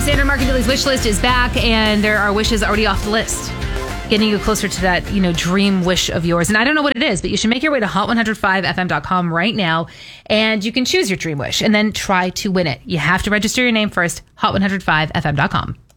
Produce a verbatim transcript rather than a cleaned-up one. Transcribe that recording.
Standard Market Dailies wish list is back, and there are wishes already off the list, getting you closer to that, you know, dream wish of yours. And I don't know what it is, but you should make your way to hot one oh five f m dot com right now, and you can choose your dream wish and then try to win it. You have to register your name first, hot one oh five f m dot com.